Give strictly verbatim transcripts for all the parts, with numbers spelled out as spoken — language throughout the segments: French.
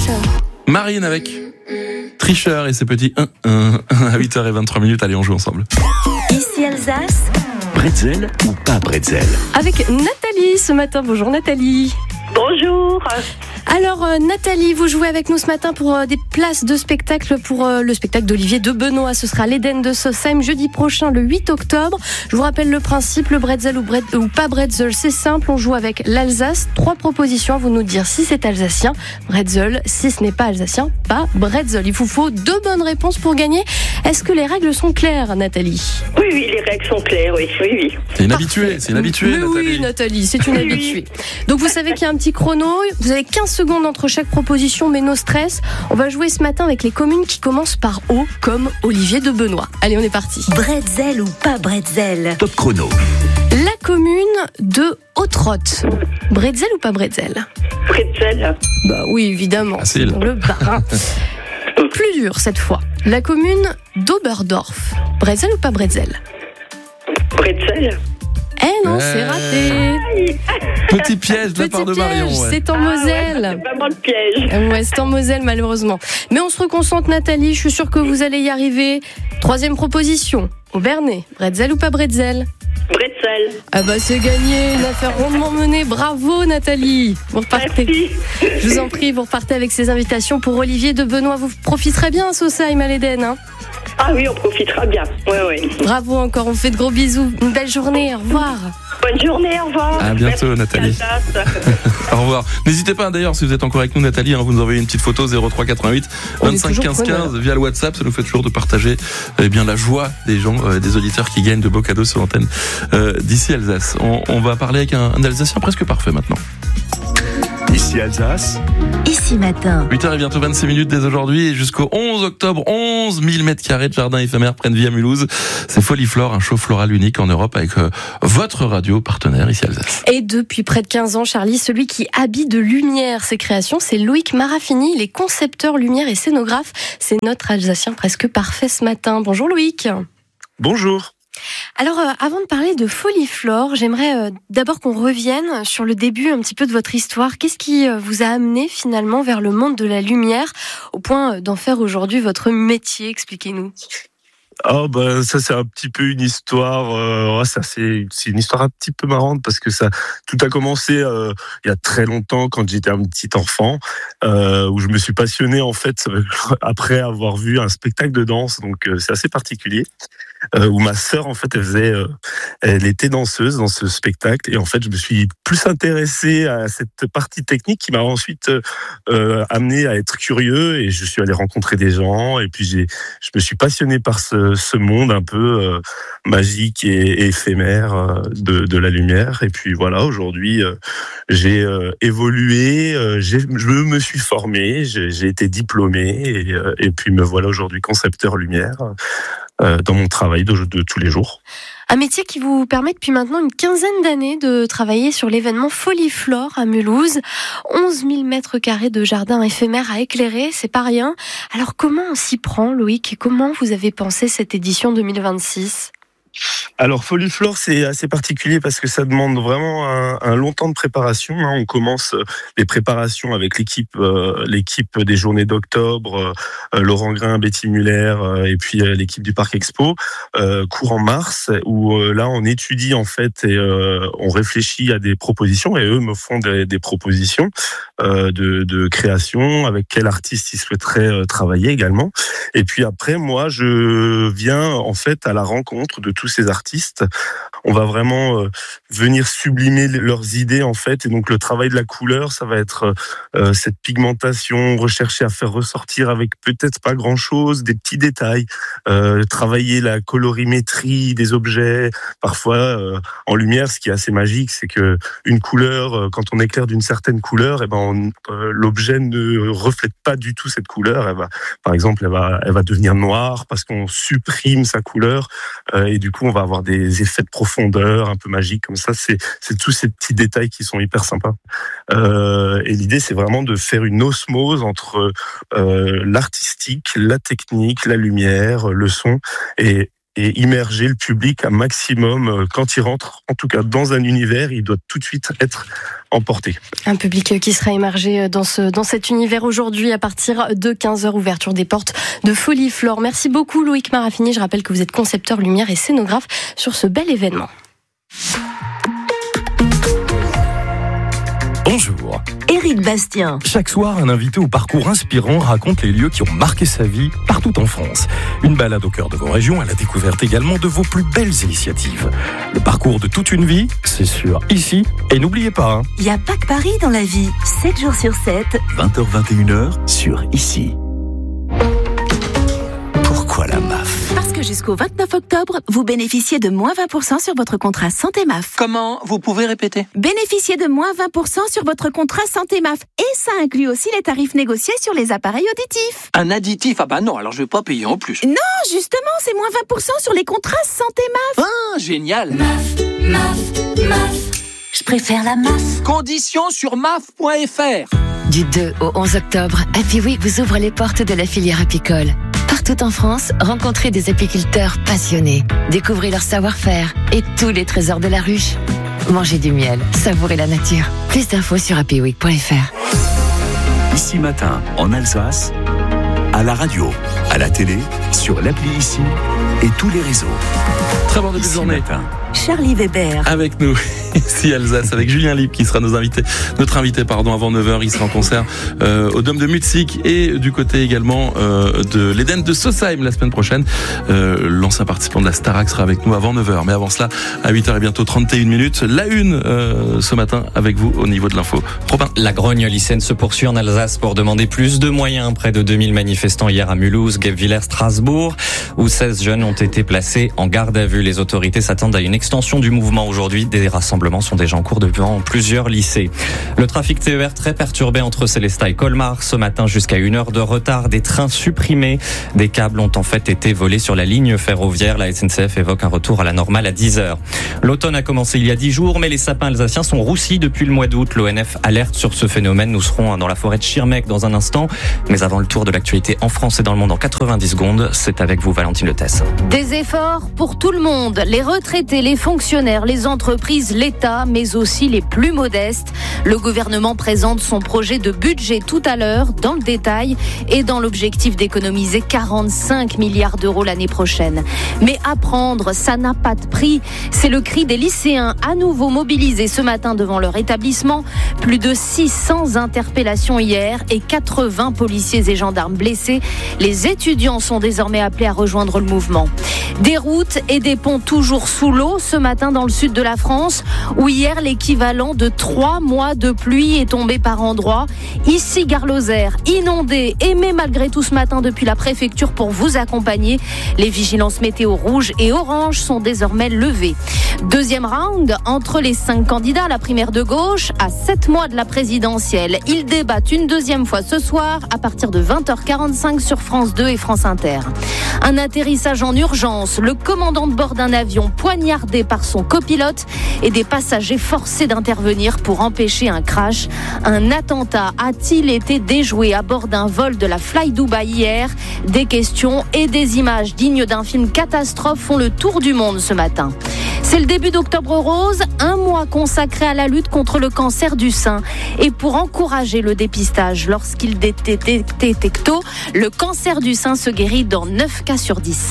Marine avec Tricheur et ses petits un un à huit heures vingt-trois minutes. Allez, on joue ensemble. Ici Alsace. Bretzel ou pas bretzel? Avec Nathalie ce matin. Bonjour Nathalie. Bonjour. Alors euh, Nathalie, vous jouez avec nous ce matin pour euh, des places de spectacle pour euh, le spectacle d'Olivier de Benoît. Ce sera à l'Éden de Sausheim jeudi prochain, le huit octobre. Je vous rappelle le principe, le bretzel ou, bret- ou pas bretzel, c'est simple. On joue avec l'Alsace. Trois propositions à vous nous dire si c'est alsacien, bretzel. Si ce n'est pas alsacien, pas bretzel. Il vous faut deux bonnes réponses pour gagner. Est-ce que les règles sont claires, Nathalie? Oui, oui, les règles sont claires, oui, oui, oui. C'est une habituée, c'est une habituée, Mais Nathalie. oui, Nathalie, c'est une Oui, oui. habituée. Donc vous savez qu'il y a un petit chrono. Vous avez quinze secondes entre chaque proposition, mais no stress. On va jouer ce matin avec les communes qui commencent par O, comme Olivier de Benoît. Allez, on est parti. Bretzel ou pas bretzel? Top chrono. La commune de Hautrotte. Bretzel ou pas bretzel? Bretzel. Bah oui, évidemment. Facile. Dans le Bas. Plus dur cette fois. La commune d'Oberdorf. Bretzel ou pas bretzel? Bretzel. Eh non, Ouais. c'est raté. Petit piège de la Petit part de piège, Marion. ouais. c'est en Ah ouais, Moselle. c'est vraiment le piège. Euh, Ouais, c'est en Moselle malheureusement. Mais on se reconcentre Nathalie, je suis sûre que vous allez y arriver. Troisième proposition, Aubernais. Bretzel ou pas bretzel? Bretzel. Ah bah c'est gagné, une affaire rondement menée. Bravo Nathalie. Vous repartez. Merci. Je vous en prie, vous repartez avec ces invitations pour Olivier de Benoît. Vous profiterez bien à Sausheim à l'Éden. Hein. Ah oui, on profitera bien. Oui, oui. Bravo encore, on fait de gros bisous. Une belle journée, au revoir. Bonne journée, au revoir. À bientôt, Merci, Nathalie. Alsace. Au revoir. N'hésitez pas d'ailleurs, si vous êtes encore avec nous, Nathalie, hein, vous nous envoyez une petite photo zéro trois quatre-vingt-huit On est vingt-cinq toujours quinze preneurs. quinze via le WhatsApp. Ça nous fait toujours de partager eh bien la joie des gens, euh, des auditeurs qui gagnent de beaux cadeaux sur l'antenne euh, d'ici Alsace. On, on va parler avec un, un Alsacien presque parfait maintenant. Ici Alsace. Ici matin. huit heures et bientôt vingt-six minutes dès aujourd'hui et jusqu'au onze octobre, onze mille mètres carrés de jardin éphémère prennent vie à Mulhouse. C'est Foliflore, un show floral unique en Europe avec euh, votre radio partenaire ici Alsace. Et depuis près de quinze ans, Charlie, celui qui habille de lumière ses créations, c'est Loïc Marafini. Il est concepteur lumière et scénographe. C'est notre Alsacien presque parfait ce matin. Bonjour Loïc. Bonjour. Alors, euh, avant de parler de Foliflore, j'aimerais euh, d'abord qu'on revienne sur le début un petit peu de votre histoire. Qu'est-ce qui euh, vous a amené finalement vers le monde de la lumière, au point euh, d'en faire aujourd'hui votre métier? Expliquez-nous. Oh ben ça c'est un petit peu une histoire. Euh, ouais, ça c'est c'est une histoire un petit peu marrante parce que ça tout a commencé euh, il y a très longtemps quand j'étais un petit enfant euh, où je me suis passionné en fait euh, après avoir vu un spectacle de danse. Donc euh, c'est assez particulier. Euh, où ma sœur en fait elle faisait euh, elle était danseuse dans ce spectacle et en fait je me suis plus intéressé à cette partie technique qui m'a ensuite euh, amené à être curieux et je suis allé rencontrer des gens et puis j'ai je me suis passionné par ce, ce monde un peu euh, magique et, et éphémère euh, de, de la lumière et puis voilà aujourd'hui euh, j'ai euh, évolué euh, j'ai, je me suis formé j'ai, j'ai été diplômé et, euh, et puis me voilà aujourd'hui concepteur lumière Euh, dans mon travail de, de tous les jours. Un métier qui vous permet depuis maintenant une quinzaine d'années de travailler sur l'événement Foliflore à Mulhouse. onze mille mètres carrés de jardin éphémère à éclairer, c'est pas rien. Alors comment on s'y prend, Loïc, et comment vous avez pensé cette édition deux mille vingt-six ? Alors Foliflore c'est assez particulier parce que ça demande vraiment un, un long temps de préparation. Hein. On commence les préparations avec l'équipe, euh, l'équipe des Journées d'octobre, euh, Laurent Grin, Betty Muller euh, et puis euh, l'équipe du Parc Expo, euh, courant mars où euh, là on étudie en fait et euh, on réfléchit à des propositions et eux me font des, des propositions euh, de, de création avec quel artiste ils souhaiteraient euh, travailler également. Et puis après moi je viens en fait à la rencontre de tous ces artistes. On va vraiment euh, venir sublimer leurs idées en fait et donc le travail de la couleur ça va être euh, cette pigmentation, rechercher à faire ressortir avec peut-être pas grand chose des petits détails, euh, travailler la colorimétrie des objets. Parfois euh, en lumière ce qui est assez magique c'est que une couleur euh, quand on éclaire d'une certaine couleur et ben on, euh, l'objet ne reflète pas du tout cette couleur. Elle va, par exemple elle va, elle va devenir noire parce qu'on supprime sa couleur euh, et du coup on va avoir des effets de profondeur un peu magiques comme ça. C'est, c'est tous ces petits détails qui sont hyper sympas. Euh, et l'idée, c'est vraiment de faire une osmose entre euh, l'artistique, la technique, la lumière, le son. Et et immerger le public un maximum. Quand il rentre, en tout cas dans un univers, il doit tout de suite être emporté. Un public qui sera immergé dans, ce, dans cet univers aujourd'hui à partir de quinze heures, ouverture des portes de Foliflore. Merci beaucoup Loïc Marafini. Je rappelle que vous êtes concepteur lumière et scénographe sur ce bel événement. Bonjour. Éric Bastien. Chaque soir, un invité au parcours inspirant raconte les lieux qui ont marqué sa vie partout en France. Une balade au cœur de vos régions à la découverte également de vos plus belles initiatives. Le parcours de toute une vie, c'est sûr, ici. Et n'oubliez pas, hein, Il n'y a pas que Paris dans la vie. sept jours sur sept. vingt heures vingt et une heures sur Ici. Pourquoi la M A F ? Parce que jusqu'au vingt-neuf octobre, vous bénéficiez de moins vingt pour cent sur votre contrat Santé M A F. Comment ? Vous pouvez répéter ? Bénéficiez de moins vingt pour cent sur votre contrat Santé M A F. Et ça inclut aussi les tarifs négociés sur les appareils auditifs. Un additif ? Ah bah non, alors je vais pas payer en plus. Non, justement, c'est moins vingt pour cent sur les contrats Santé M A F. Ah, génial ! M A F, M A F, M A F. Je préfère la M A F. Conditions sur M A F point F R. Du deux au onze octobre, Happy Week vous ouvre les portes de la filière apicole. Partout en France, rencontrez des apiculteurs passionnés. Découvrez leur savoir-faire et tous les trésors de la ruche. Mangez du miel, savourez la nature. Plus d'infos sur happy week point F R. Ici Matin, en Alsace, à la radio, à la télé, sur l'appli Ici et tous les réseaux. Très bon début de Ici journée. Matin. Charlie Weber. Avec nous, ici Alsace, avec Julien Libre qui sera nos invités, notre invité pardon, avant neuf heures. Il sera en concert euh, au Dôme de Mutzig et du côté également euh, de l'Éden de Sausheim la semaine prochaine. Euh, l'ancien participant de la Starac sera avec nous avant neuf heures. Mais avant cela, à huit heures et bientôt trente et une minutes, la une euh, ce matin avec vous au niveau de l'info. Robin. La grogne lycéenne se poursuit en Alsace pour demander plus de moyens. Près de deux mille manifestants hier à Mulhouse, Guebwiller, Strasbourg, où seize jeunes ont été placés en garde à vue. Les autorités s'attendent à une extension du mouvement aujourd'hui. Des rassemblements sont déjà en cours devant plusieurs lycées. Le trafic T E R très perturbé entre Sélestat et Colmar. Ce matin, jusqu'à une heure de retard. Des trains supprimés. Des câbles ont en fait été volés sur la ligne ferroviaire. La S N C F évoque un retour à la normale à dix heures. L'automne a commencé il y a dix jours, mais les sapins alsaciens sont roussis depuis le mois d'août. L'O N F alerte sur ce phénomène. Nous serons dans la forêt de Schirmeck dans un instant. Mais avant le tour de l'actualité en France et dans le monde en quatre-vingt-dix secondes, c'est avec vous Valentine Lethès. Des efforts pour tout le monde, les retraités, les fonctionnaires, les entreprises, l'État, mais aussi les plus modestes. Le gouvernement présente son projet de budget tout à l'heure, dans le détail, et dans l'objectif d'économiser quarante-cinq milliards d'euros l'année prochaine. Mais apprendre, ça n'a pas de prix. C'est le cri des lycéens à nouveau mobilisés ce matin devant leur établissement. Plus de six cents interpellations hier et quatre-vingts policiers et gendarmes blessés. Les étudiants sont désormais appelés à rejoindre le mouvement. Des routes et des ponts toujours sous l'eau ce matin dans le sud de la France, où hier l'équivalent de trois mois de pluie est tombé par endroits. Ici, Gare-Lozère, inondé, aimé malgré tout ce matin depuis la préfecture pour vous accompagner. Les vigilances météo rouges et oranges sont désormais levées. Deuxième round, entre les cinq candidats à la primaire de gauche, à sept mois de la présidentielle. Ils débattent une deuxième fois ce soir à partir de vingt heures quarante-cinq sur France deux et France Inter. Un atterrissage en urgence, le commandant de bord d'un avion poignardé par son copilote et des passagers forcés d'intervenir pour empêcher un crash. Un attentat a-t-il été déjoué à bord d'un vol de la Fly Dubai hier ? Des questions et des images dignes d'un film catastrophe font le tour du monde ce matin. C'est le début d'Octobre Rose, un mois consacré à la lutte contre le cancer du sein. Et pour encourager le dépistage lorsqu'il est détecté tôt, le cancer du sein se guérit dans neuf cas sur dix.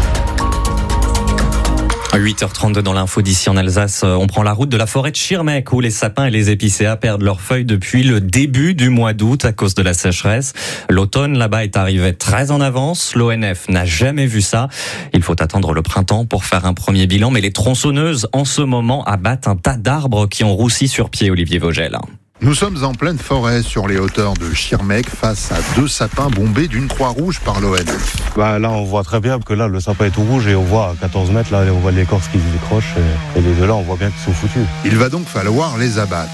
À huit heures trente-deux dans l'info d'ici en Alsace, on prend la route de la forêt de Schirmeck où les sapins et les épicéas perdent leurs feuilles depuis le début du mois d'août à cause de la sécheresse. L'automne là-bas est arrivé très en avance. L'O N F n'a jamais vu ça. Il faut attendre le printemps pour faire un premier bilan, mais les tronçonneuses en ce moment abattent un tas d'arbres qui ont roussi sur pied, Olivier Vogel. Nous sommes en pleine forêt sur les hauteurs de Schirmeck face à deux sapins bombés d'une croix rouge par l'O N F. Bah là on voit très bien que là le sapin est tout rouge et on voit à quatorze mètres là on voit l'écorce qui se décroche et, et les deux là on voit bien qu'ils sont foutus. Il va donc falloir les abattre.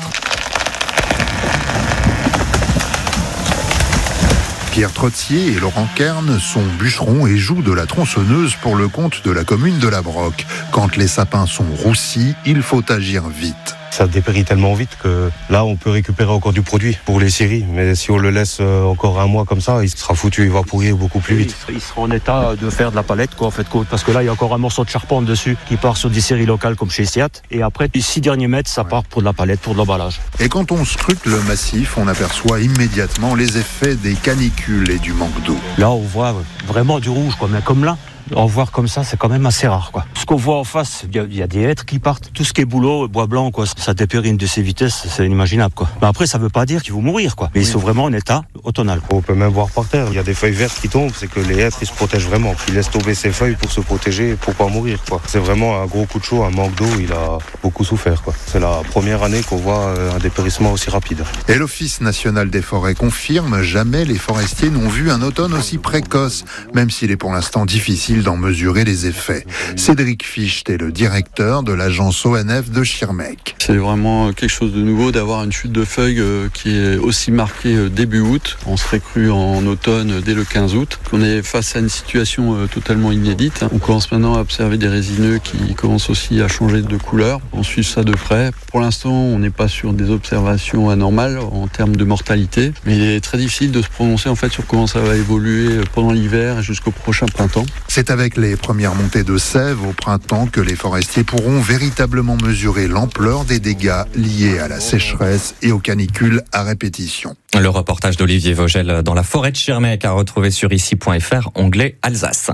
Pierre Trottier et Laurent Kern sont bûcherons et jouent de la tronçonneuse pour le compte de la commune de La Broque. Quand les sapins sont roussis, il faut agir vite. ça dépérit tellement vite que là, on peut récupérer encore du produit pour les scieries. Mais si on le laisse encore un mois comme ça, il sera foutu, il va pourrir beaucoup plus vite. Il sera en état de faire de la palette, quoi, en fait, parce que là, il y a encore un morceau de charpente dessus qui part sur des scieries locales comme chez Seat. Et après, les six derniers mètres, ça part pour de la palette, pour de l'emballage. Et quand on scrute le massif, on aperçoit immédiatement les effets des canicules et du manque d'eau. Là, on voit vraiment du rouge, quoi, mais comme là. En voir comme ça, c'est quand même assez rare, quoi. Ce qu'on voit en face, il y, y a des hêtres qui partent. Tout ce qui est boulot, bois blanc, quoi, ça dépérit une de ses vitesses, c'est inimaginable, quoi. Mais après, ça veut pas dire qu'ils vont mourir, quoi. Mais oui. Ils sont vraiment en état automnal. On peut même voir par terre, il y a des feuilles vertes qui tombent, c'est que les hêtres, ils se protègent vraiment. Ils laissent tomber ces feuilles pour se protéger, pour pas mourir, quoi. C'est vraiment un gros coup de chaud, un manque d'eau, il a beaucoup souffert, quoi. C'est la première année qu'on voit un dépérissement aussi rapide. Et l'Office national des forêts confirme, jamais les forestiers n'ont vu un automne aussi précoce, même s'il est pour l'instant difficile d'en mesurer les effets. Cédric Ficht est le directeur de l'agence O N F de Schirmeck. C'est vraiment quelque chose de nouveau d'avoir une chute de feuilles qui est aussi marquée début août. On serait cru en automne dès le quinze août. On est face à une situation totalement inédite. On commence maintenant à observer des résineux qui commencent aussi à changer de couleur. On suit ça de près. Pour l'instant, on n'est pas sur des observations anormales en termes de mortalité, mais il est très difficile de se prononcer en fait sur comment ça va évoluer pendant l'hiver et jusqu'au prochain printemps. C'est avec les premières montées de sève au printemps que les forestiers pourront véritablement mesurer l'ampleur des dégâts liés à la sécheresse et aux canicules à répétition. Le reportage d'Olivier Vogel dans la forêt de Schirmeck à retrouver sur ici point f r, onglet Alsace.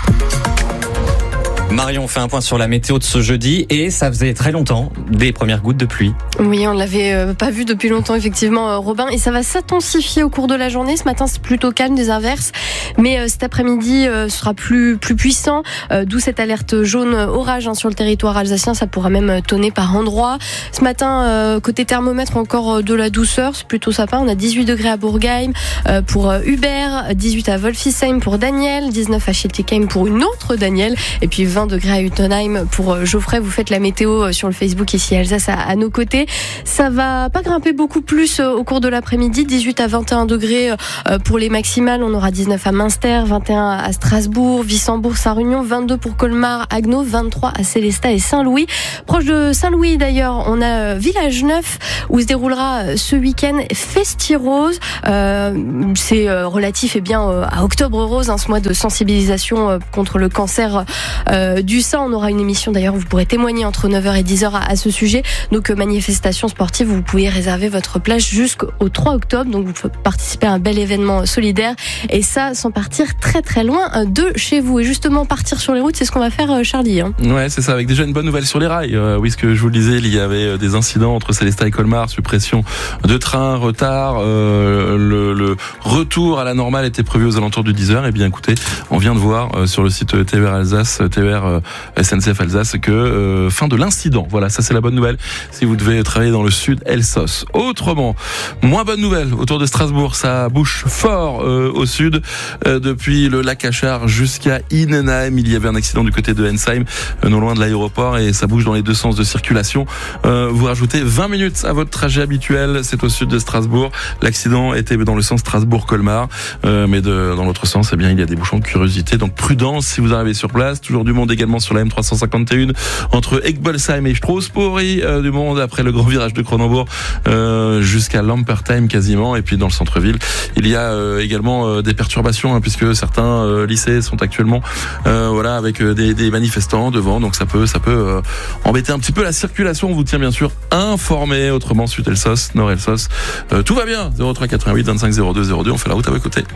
Marion fait un point sur la météo de ce jeudi et ça faisait très longtemps des premières gouttes de pluie. Oui, on l'avait euh, pas vu depuis longtemps effectivement, euh, Robin, et ça va s'intensifier au cours de la journée. Ce matin, c'est plutôt calme, des averses, mais euh, cet après-midi euh, sera plus plus puissant, euh, d'où cette alerte jaune orage hein, sur le territoire alsacien. Ça pourra même tonner par endroits. Ce matin, euh, côté thermomètre, encore euh, de la douceur, c'est plutôt sympa. On a dix-huit degrés à Bourgheim euh, pour euh, Hubert, dix-huit à Wolfisheim pour Daniel, dix-neuf à Schiltigheim pour une autre Daniel, et puis vingt degrés à Utenheim pour Geoffrey. Vous faites la météo sur le Facebook ici Alsace à, à nos côtés. Ça va pas grimper beaucoup plus au cours de l'après-midi. dix-huit à vingt et un degrés pour les maximales. On aura dix-neuf à Münster, vingt et un à Strasbourg, Wissembourg, Saint-Réunion, vingt-deux pour Colmar, Haguenau, vingt-trois à Célestat et Saint-Louis. Proche de Saint-Louis d'ailleurs, on a Village Neuf où se déroulera ce week-end Festirose. Euh, c'est relatif eh bien à Octobre Rose, hein, ce mois de sensibilisation contre le cancer euh, du sein. On aura une émission d'ailleurs où vous pourrez témoigner entre neuf heures et dix heures à, à ce sujet. Donc manifestation sportive, vous pouvez réserver votre place jusqu'au trois octobre. Donc vous participez à un bel événement solidaire et ça sans partir très très loin de chez vous. Et justement partir sur les routes, c'est ce qu'on va faire Charlie. Hein. Ouais, c'est ça, avec déjà une bonne nouvelle sur les rails. Euh, oui, ce que je vous le disais, il y avait des incidents entre Célestat et Colmar, suppression de trains, retard, euh, le, le retour à la normale était prévu aux alentours de dix heures. Et bien écoutez, on vient de voir euh, sur le site T E R Alsace, T E R euh, S N C F Alsace que euh, fin de l'incident. Voilà, ça c'est la bonne nouvelle si vous devez travailler dans le sud Elsos. Autrement, moins bonne nouvelle autour de Strasbourg, ça bouge fort euh, au sud euh, depuis le lac Achard jusqu'à Innenheim. Il y avait un accident du côté de Ensheim, euh, non loin de l'aéroport, et ça bouge dans les deux sens de circulation. Euh, vous rajoutez vingt minutes à votre trajet habituel, c'est au sud de Strasbourg. L'accident était dans le sens Strasbourg-Colmar, euh, mais de, dans l'autre sens, eh bien, il y a des bouchons de curiosité. Donc prudence si vous arrivez sur place. Toujours du monde également sur la M trois cent cinquante et un entre Egbolsheim et Strasbourg, euh, du monde après le grand virage de Cronenbourg euh, jusqu'à Lampertheim quasiment. Et puis dans le centre-ville, il y a euh, également euh, des perturbations hein, puisque certains euh, lycées sont actuellement euh, voilà avec euh, des, des manifestants devant. Donc ça peut ça peut euh, embêter un petit peu la circulation. On vous tient bien sûr informé. Autrement, Sud Elsos, Nord Elsos, euh, tout va bien. zéro trois quatre-vingt-huit vingt-cinq zéro deux zéro deux. On fait la route à vos côtés.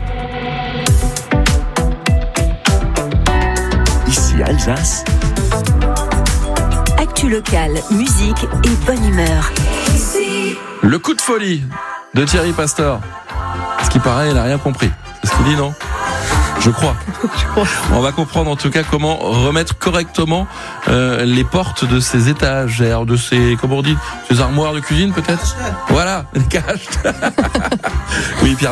Ici Alsace. Actu locale, musique et bonne humeur. Le coup de folie de Thierry Pastor. Ce qui paraît, il n'a rien compris. C'est ce qu'il dit, non ? Je crois. On va comprendre en tout cas comment remettre correctement euh, les portes de ces étagères, de ces, comment on dit, ces armoires de cuisine peut-être ? Voilà, les caches. Oui, Pierre.